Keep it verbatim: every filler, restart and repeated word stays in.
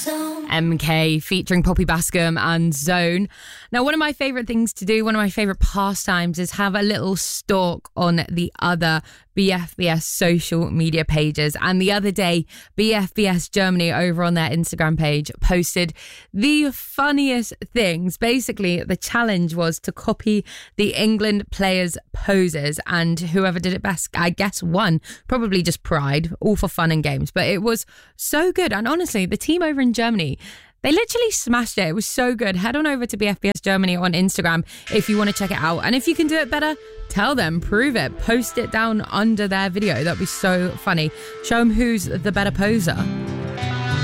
M K featuring Poppy Bascom and Zone. Now, one of my favourite things to do, one of my favourite pastimes is have a little stalk on the other B F B S social media pages. And the other day, B F B S Germany over on their Instagram page posted the funniest things. Basically, the challenge was to copy the England players' poses, and whoever did it best, I guess, won. Probably just pride, all for fun and games. But it was so good. And honestly, the team over in Germany, they literally smashed it. It was so good. Head on over to B F B S Germany on Instagram if you want to check it out. And if you can do it better, tell them, prove it, post it down under their video. That'd be so funny. Show them who's the better poser.